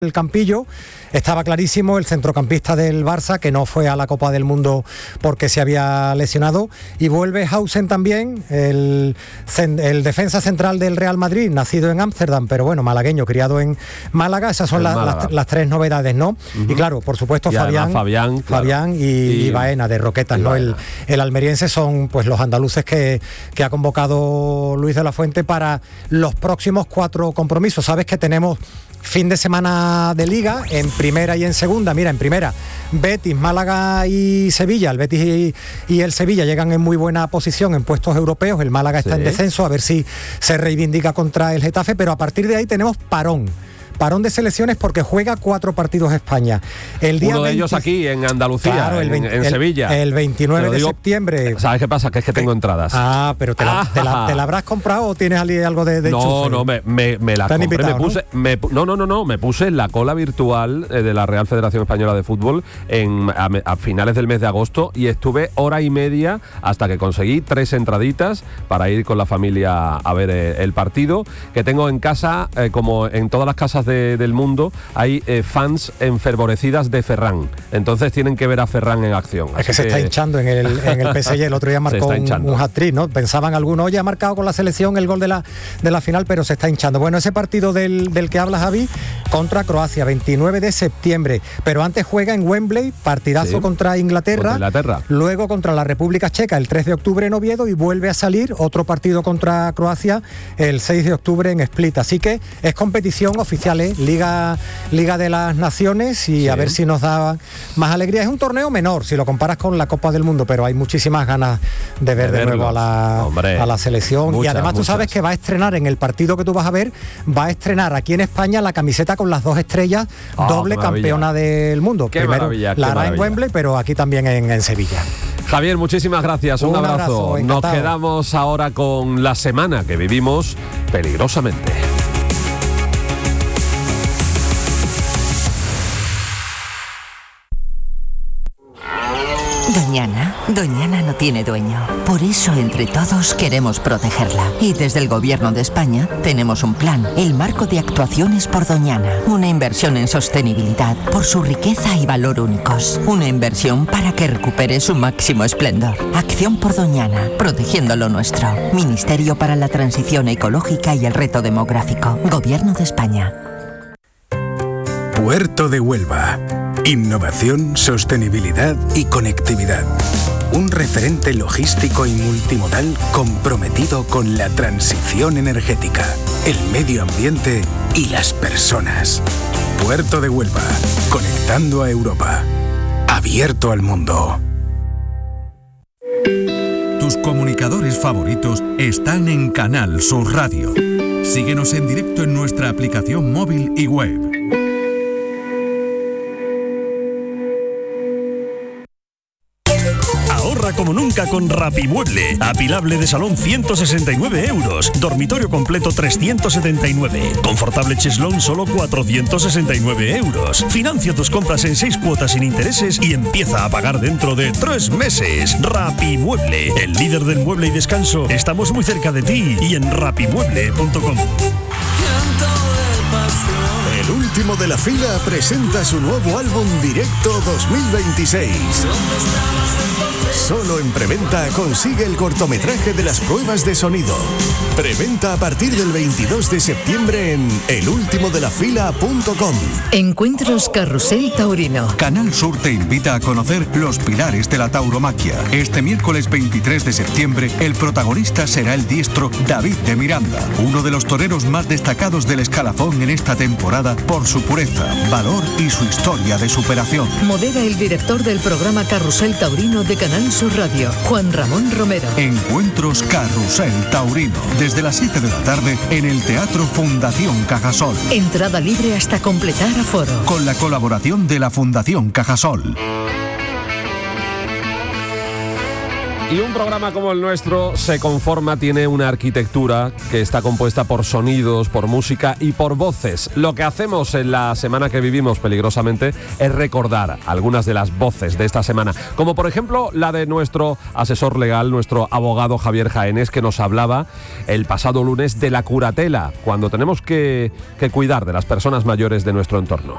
el Campillo, estaba clarísimo el centrocampista del Barça que no fue a la Copa del Mundo porque se había lesionado, y vuelve Hausen también, el defensa central del Real Madrid, nacido en Ámsterdam, pero bueno, malagueño, criado en Málaga. Esas son las tres novedades, ¿no? Y claro, por supuesto, Fabián y Baena de Roquetas, ¿no? El almeriense son pues los andaluces que ha convocado Luis de la Fuente para los próximos 4 compromisos. Sabes que tenemos fin de semana de Liga en primera y en segunda. Mira, en primera, Betis, Málaga y Sevilla. El Betis y el Sevilla llegan en muy buena posición en puestos europeos. El Málaga está en descenso, a ver si se reivindica contra el Getafe, pero a partir de ahí tenemos parón de selecciones porque juega 4 partidos España. El día uno de ellos aquí en Andalucía, claro, en Sevilla. El 29 de septiembre. ¿Sabes qué pasa? Que es que tengo entradas. Pero ¿te la habrás comprado o tienes algo de enchufe? No, me la compré. Invitado, me puse en la cola virtual de la Real Federación Española de Fútbol a finales del mes de agosto, y estuve hora y media hasta que conseguí 3 entraditas para ir con la familia a ver el partido, que tengo en casa, como en todas las casas del mundo, hay fans enfervorecidas de Ferran, entonces tienen que ver a Ferran en acción. Es que se está hinchando en el PSG. El otro día marcó un hat-trick, ¿no? Pensaban algunos, oye, ha marcado con la selección el gol de la final, pero se está hinchando. Bueno, ese partido del que habla Javi, contra Croacia, 29 de septiembre, pero antes juega en Wembley, partidazo contra Inglaterra, luego contra la República Checa el 3 de octubre en Oviedo, y vuelve a salir otro partido contra Croacia el 6 de octubre en Split. Así que es competición oficial, Liga de las Naciones, y a ver si nos da más alegría. Es un torneo menor si lo comparas con la Copa del Mundo, pero hay muchísimas ganas de ver de nuevo a la selección. Y además tú sabes que va a estrenar en el partido que tú vas a ver, va a estrenar aquí en España la camiseta con las 2 estrellas, doble campeona del mundo. Primero la hará en Wembley, pero aquí también en Sevilla. Javier, muchísimas gracias, un abrazo. Nos quedamos ahora con la semana que vivimos peligrosamente. Doñana no tiene dueño. Por eso, entre todos, queremos protegerla. Y desde el Gobierno de España tenemos un plan, el Marco de Actuaciones por Doñana. Una inversión en sostenibilidad por su riqueza y valor únicos. Una inversión para que recupere su máximo esplendor. Acción por Doñana, protegiendo lo nuestro. Ministerio para la Transición Ecológica y el Reto Demográfico. Gobierno de España. Puerto de Huelva. Innovación, sostenibilidad y conectividad. Un referente logístico y multimodal comprometido con la transición energética, el medio ambiente y las personas. Puerto de Huelva, conectando a Europa. Abierto al mundo. Tus comunicadores favoritos están en Canal Sur Radio. Síguenos en directo en nuestra aplicación móvil y web. Como nunca con Rapimueble. Apilable de salón 169 euros. Dormitorio completo 379. Confortable cheslón solo 469 euros. Financia tus compras en 6 cuotas sin intereses y empieza a pagar dentro de 3 meses. Rapimueble, el líder del mueble y descanso. Estamos muy cerca de ti y en rapimueble.com. El último de la fila presenta su nuevo álbum Directo 2026. Solo en preventa consigue el cortometraje de las pruebas de sonido. Preventa a partir del 22 de septiembre en elultimodelafila.com. Encuentros Carrusel Taurino. Canal Sur te invita a conocer los pilares de la tauromaquia. Este miércoles 23 de septiembre, el protagonista será el diestro David de Miranda, uno de los toreros más destacados del escalafón en esta temporada por su pureza, valor y su historia de superación. Modera el director del programa Carrusel Taurino de Canal Sur Radio, Juan Ramón Romero. Encuentros Carrusel Taurino, desde las 7 de la tarde en el Teatro Fundación Cajasol. Entrada libre hasta completar aforo. Con la colaboración de la Fundación Cajasol. Y un programa como el nuestro se conforma, tiene una arquitectura que está compuesta por sonidos, por música y por voces. Lo que hacemos en la semana que vivimos peligrosamente es recordar algunas de las voces de esta semana, como por ejemplo la de nuestro asesor legal, nuestro abogado Javier Jaénes, que nos hablaba el pasado lunes de la curatela, cuando tenemos que cuidar de las personas mayores de nuestro entorno.